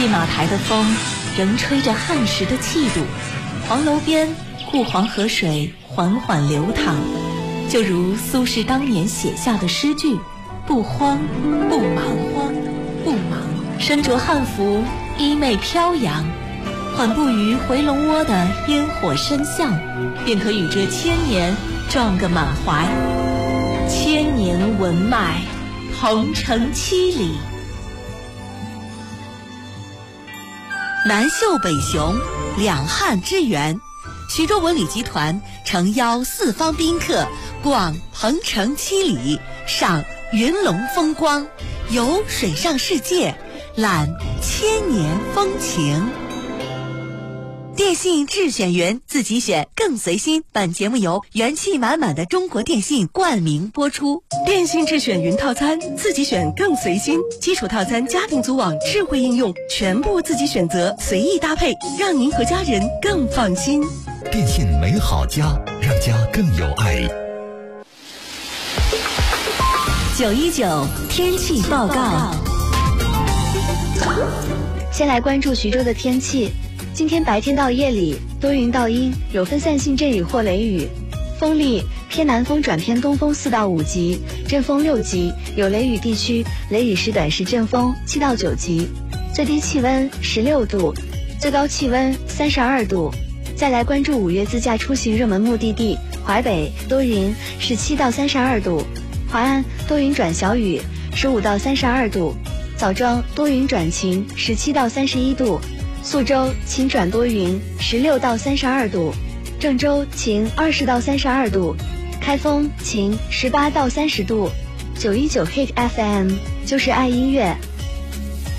戏马台的风仍吹着汉时的气度，黄楼边护黄河水缓缓流淌，就如苏轼当年写下的诗句：不慌不忙，不忙，身着汉服，衣袂飘扬，缓步于回龙窝的烟火深巷，便可与这千年撞个满怀。千年文脉，鹏程7里。 南秀北雄，两汉之源。徐州文旅集团诚邀四方宾客逛鹏程7里，赏云龙风光，游水上世界，览千年风情。电信智选云，自己选更随心。本节目由元气满满的中国电信冠名播出。 电信智选云套餐，自己选更随心。基础套餐、家庭组网、智慧应用，全部自己选择，随意搭配，让您和家人更放心。 电信美好家，让家更有爱。 919天气报告。 先来关注徐州的天气。今天白天到夜里多云到阴，有分散性阵雨或雷雨，风力偏南风转偏东风4到5级，阵风6级，有雷雨地区雷雨时短时阵风7到9级，最低气温16度，最高气温32度。再来关注5月自驾出行热门目的地，淮北多云17到32度，淮安多云转小雨15到32度，枣庄多云转晴17到31度，宿州晴转多云16到32度，郑州晴20到32度，开封晴18到30度。919 Hit FM 就是爱音乐。